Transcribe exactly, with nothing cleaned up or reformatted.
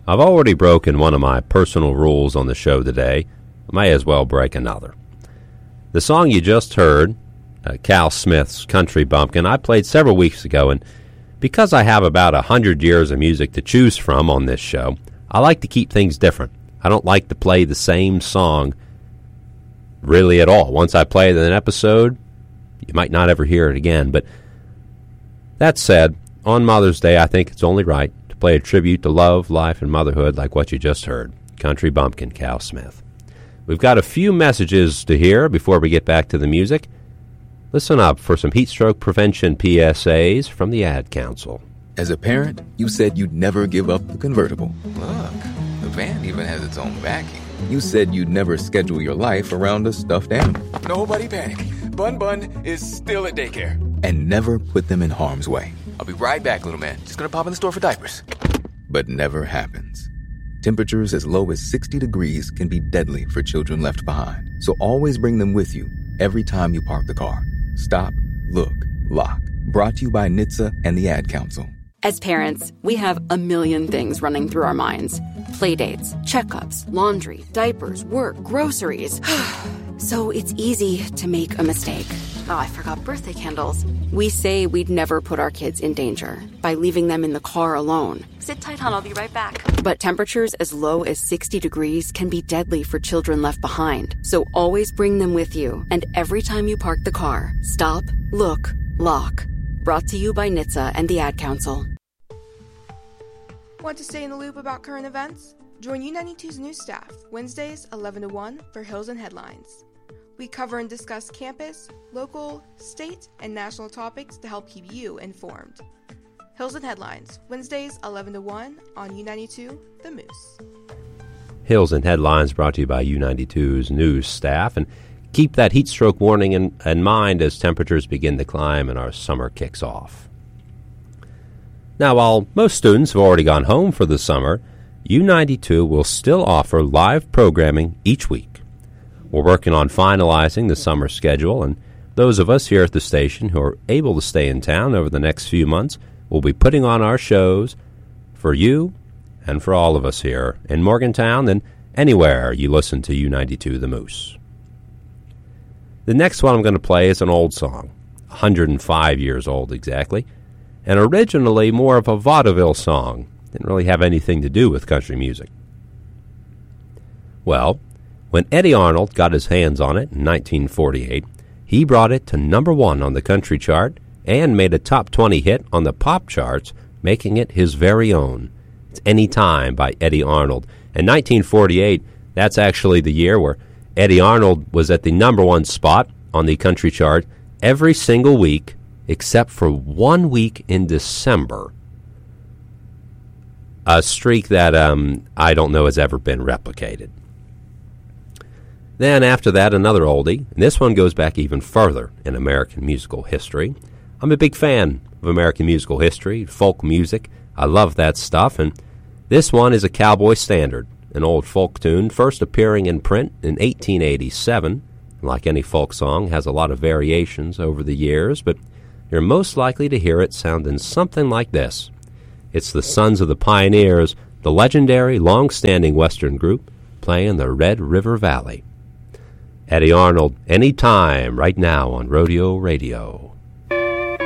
I've already broken one of my personal rules on the show today. I may as well break another. The song you just heard, uh, Cal Smith's Country Bumpkin, I played several weeks ago, and because I have about a hundred years of music to choose from on this show, I like to keep things different. I don't like to play the same song really at all. Once I play it in an episode, you might not ever hear it again. But that said, on Mother's Day, I think it's only right to play a tribute to love, life, and motherhood like what you just heard. Country Bumpkin, Cal Smith. We've got a few messages to hear before we get back to the music. Listen up for some heat stroke prevention P S As from the Ad Council. As a parent, you said you'd never give up the convertible. Look, the van even has its own backing. You said you'd never schedule your life around a stuffed animal. Nobody panic. Bun Bun is still at daycare. And never put them in harm's way. I'll be right back, little man. Just gonna pop in the store for diapers. But never happens. Temperatures as low as sixty degrees can be deadly for children left behind. So always bring them with you every time you park the car. Stop, look, lock. Brought to you by N H T S A and the Ad Council. As parents, we have a million things running through our minds. Playdates, checkups, laundry, diapers, work, groceries. So it's easy to make a mistake. Oh, I forgot birthday candles. We say we'd never put our kids in danger by leaving them in the car alone. Sit tight, hon. I'll be right back. But temperatures as low as sixty degrees can be deadly for children left behind. So always bring them with you. And every time you park the car, stop, look, lock. Brought to you by N H T S A and the Ad Council. Want to stay in the loop about current events? Join U ninety-two's news staff Wednesdays eleven to one for Hills and Headlines. We cover and discuss campus, local, state, and national topics to help keep you informed. Hills and Headlines, Wednesdays eleven to one on U ninety-two, The Moose. Hills and Headlines brought to you by U ninety-two's news staff. And keep that heat stroke warning in, in mind as temperatures begin to climb and our summer kicks off. Now, while most students have already gone home for the summer, U ninety-two will still offer live programming each week. We're working on finalizing the summer schedule, and those of us here at the station who are able to stay in town over the next few months will be putting on our shows for you and for all of us here in Morgantown and anywhere you listen to U ninety-two The Moose. The next one I'm going to play is an old song, one hundred five years old exactly, and originally more of a vaudeville song. Didn't really have anything to do with country music. Well, when Eddie Arnold got his hands on it in nineteen forty-eight, he brought it to number one on the country chart and made a top twenty hit on the pop charts, making it his very own. It's Any Time by Eddie Arnold. In nineteen forty-eight, that's actually the year where Eddie Arnold was at the number one spot on the country chart every single week except for one week in December. A streak that um, I don't know has ever been replicated. Then after that, another oldie, and this one goes back even further in American musical history. I'm a big fan of American musical history, folk music. I love that stuff, and this one is a cowboy standard, an old folk tune, first appearing in print in eighteen eighty-seven. Like any folk song, has a lot of variations over the years, but you're most likely to hear it sounding something like this. It's the Sons of the Pioneers, the legendary, long-standing Western group, playing the Red River Valley. Eddie Arnold, Any Time, right now on Rodeo Radio.